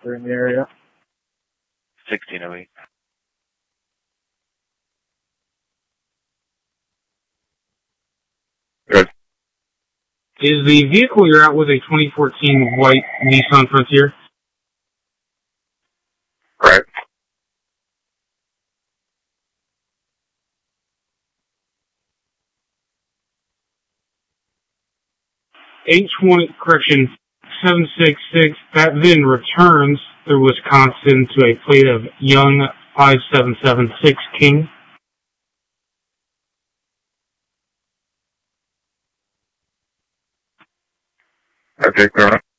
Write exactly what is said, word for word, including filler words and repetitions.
they're in the area. sixteen oh eight. Good. Is the vehicle you're out with a twenty fourteen white Nissan Frontier? Right. eight twenty, correction, seven six six, that then returns through Wisconsin to a plate of Young five seven seven six King. Okay, correct.